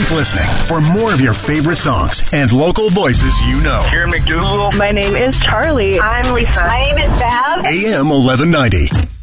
Keep listening for more of your favorite songs and local voices you know. Karen McDougal. My name is Charlie. I'm Lisa. My name is Bab. AM 1190.